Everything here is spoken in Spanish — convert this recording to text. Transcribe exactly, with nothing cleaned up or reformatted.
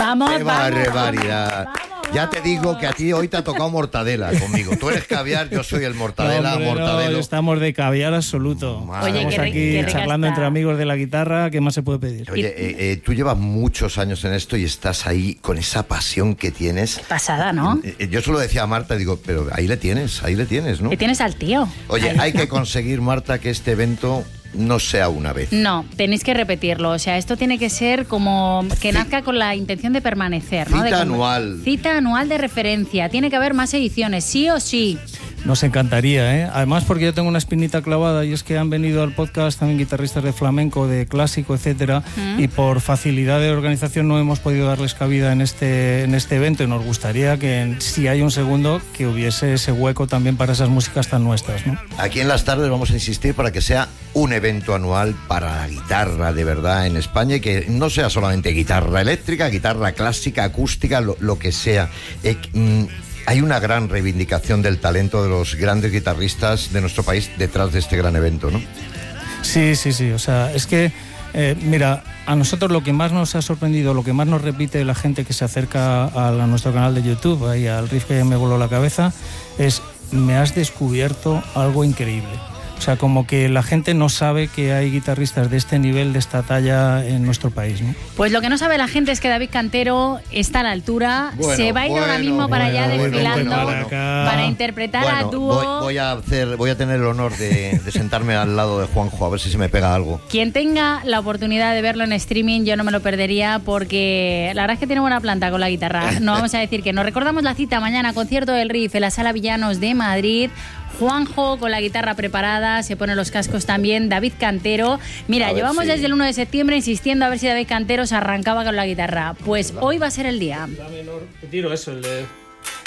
Vamos, ¡Qué vamos, barbaridad! vamos, vamos. Ya te digo que a ti hoy te ha tocado mortadela conmigo. Tú eres caviar, yo soy el mortadela, No, hombre, mortadelo. no, estamos de caviar absoluto. Madre Oye, Estamos qué, aquí qué rica charlando está. entre amigos de la guitarra. ¿Qué más se puede pedir? Oye, eh, eh, tú llevas muchos años en esto y estás ahí con esa pasión que tienes. Pasada, ¿no? Eh, eh, yo solo decía a Marta, digo, pero ahí le tienes, ahí le tienes, ¿no? Que tienes al tío. Oye, Ahí hay está. que conseguir, Marta, que este evento no sea una vez. No, tenéis que repetirlo. O sea, esto tiene que ser como que Ci- nazca con la intención de permanecer, ¿no? Cita De como- anual. Cita anual de referencia. Tiene que haber más ediciones, sí o sí. Nos encantaría, ¿eh? Además, porque yo tengo una espinita clavada y es que han venido al podcast también guitarristas de flamenco, de clásico, etcétera, Mm. y por facilidad de organización no hemos podido darles cabida en este, en este evento y nos gustaría que, si hay un segundo, que hubiese ese hueco también para esas músicas tan nuestras, ¿no? Aquí en las tardes vamos a insistir para que sea un evento anual para la guitarra de verdad en España y que no sea solamente guitarra eléctrica, guitarra clásica, acústica, lo, lo que sea. Eh, mm, hay una gran reivindicación del talento de los grandes guitarristas de nuestro país detrás de este gran evento, ¿no? Sí, sí, sí. O sea, es que, eh, mira, a nosotros lo que más nos ha sorprendido, lo que más nos repite la gente que se acerca a, la- a nuestro canal de YouTube, ahí al riff que me voló la cabeza, es: me has descubierto algo increíble. O sea, como que la gente no sabe que hay guitarristas de este nivel, de esta talla en nuestro país, ¿no? Pues lo que no sabe la gente es que David Cantero está a la altura. Bueno, se va a ir ahora bueno, mismo para bueno, allá bueno, desfilando bueno, bueno. para interpretar a Bueno, dúo. voy, voy a hacer, voy a tener el honor de, de sentarme al lado de Juanjo a ver si se me pega algo. Quien tenga la oportunidad de verlo en streaming, yo no me lo perdería porque la verdad es que tiene buena planta con la guitarra. No vamos a decir que no. Recordamos la cita mañana, concierto del Riff en la Sala Villanos de Madrid. Juanjo con la guitarra preparada, se pone los cascos también, David Cantero. Mira, A ver llevamos si- desde el uno de septiembre insistiendo a ver si David Cantero se arrancaba con la guitarra. Pues hoy va a ser el día. Tiro eso, el de...